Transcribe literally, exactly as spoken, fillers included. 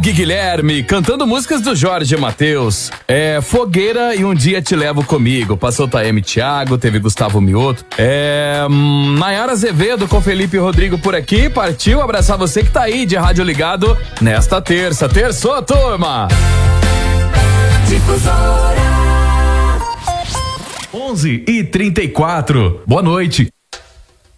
Gui Guilherme, cantando músicas do Jorge Mateus. É, Fogueira e Um Dia Te Levo Comigo. Passou Taeme Thiago, teve Gustavo Mioto. É, hum, Nayara Azevedo com Felipe e Rodrigo por aqui. Partiu abraçar você que tá aí de rádio ligado nesta terça. Terçou, turma! onze e trinta e quatro. Boa noite.